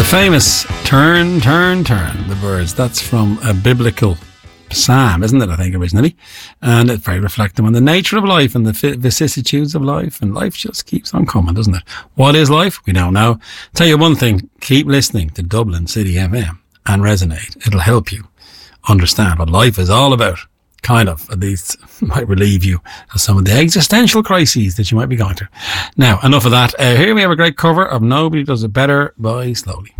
famous Turn, Turn, Turn, the Birds. That's from a biblical psalm, isn't it, I think, originally? And it's very reflective on the nature of life and the vicissitudes of life. And life just keeps on coming, doesn't it? What is life? We don't know. Tell you one thing, keep listening to Dublin City FM and Resonate. It'll help you understand what life is all about. Kind of, at least, might relieve you of some of the existential crises that you might be going through. Now, enough of that. Here we have a great cover of Nobody Does It Better by Slowly.